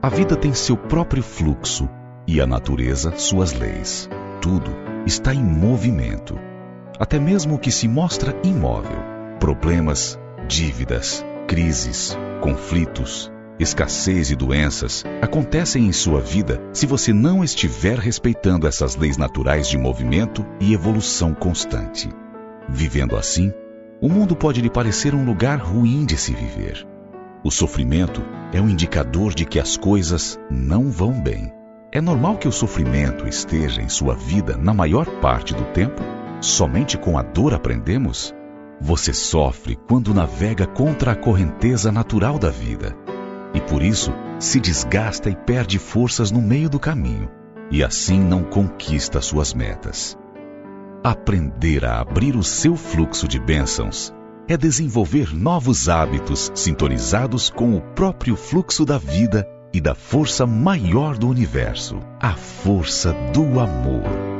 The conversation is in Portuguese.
A vida tem seu próprio fluxo e a natureza suas leis. Tudo está em movimento. Até mesmo o que se mostra imóvel. Problemas, dívidas, crises, conflitos, escassez e doenças acontecem em sua vida se você não estiver respeitando essas leis naturais de movimento e evolução constante. Vivendo assim, o mundo pode lhe parecer um lugar ruim de se viver. O sofrimento é um indicador de que as coisas não vão bem. É normal que o sofrimento esteja em sua vida na maior parte do tempo? Somente com a dor aprendemos? Você sofre quando navega contra a correnteza natural da vida. E por isso se desgasta e perde forças no meio do caminho. E assim não conquista suas metas. Aprender a abrir o seu fluxo de bênçãos é desenvolver novos hábitos sintonizados com o próprio fluxo da vida e da força maior do universo, a força do amor.